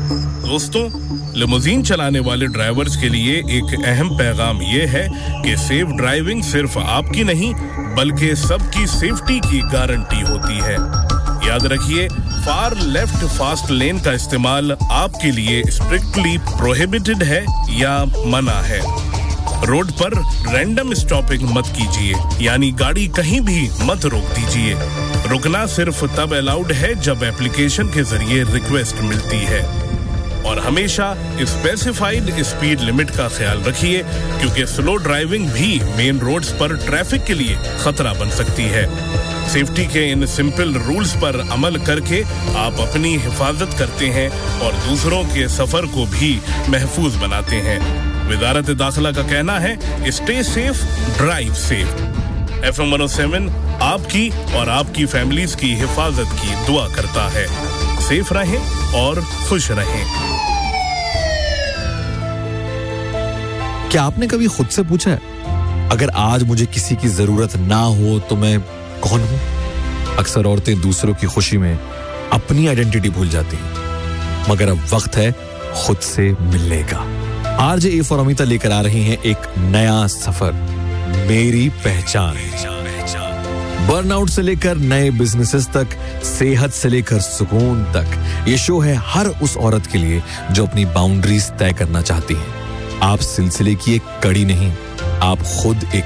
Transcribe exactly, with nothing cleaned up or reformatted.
दोस्तों, लिमोजीन चलाने वाले ड्राइवर्स के लिए एक अहम पैगाम ये है कि सेफ ड्राइविंग सिर्फ आपकी नहीं बल्कि सबकी सेफ्टी की गारंटी होती है। याद रखिए, फार लेफ्ट फास्ट लेन का इस्तेमाल आपके लिए स्ट्रिक्टली प्रोहिबिटेड है या मना है। रोड पर रैंडम स्टॉपिंग मत कीजिए, यानी गाड़ी कहीं भी मत रोक दीजिए। रुकना सिर्फ तब अलाउड है जब एप्लीकेशन के जरिए रिक्वेस्ट मिलती है। और हमेशा स्पेसिफाइड स्पीड लिमिट का ख्याल रखिए, क्योंकि स्लो ड्राइविंग भी मेन रोड्स पर ट्रैफिक के लिए खतरा बन सकती है। सेफ्टी के इन सिंपल रूल्स पर अमल करके आप अपनी हिफाजत करते हैं और दूसरों के सफर को भी महफूज बनाते हैं। वजारत दाखिला का कहना है, stay safe, drive safe. F M one O seven आपकी और आपकी फैमिलीज की हिफाजत की दुआ करता है। सेफ रहें और खुश रहें। क्या आपने कभी खुद से पूछा है, अगर आज मुझे किसी की जरूरत ना हो तो मैं कौन हूं? अक्सर औरतें दूसरों की खुशी में अपनी आइडेंटिटी भूल जाती हैं, मगर अब वक्त है खुद से मिलने का। आरजे ए फॉर अमिता लेकर आ रही हैं एक नया सफर, मेरी पहचान। बर्नआउट से लेकर नए बिजनेसेस तक, सेहत से लेकर सुकून तक, ये शो है हर उस औरत के लिए जो अपनी बाउंड्रीज तय करना चाहती है। आप सिलसिले की एक कड़ी नहीं, आप खुद एक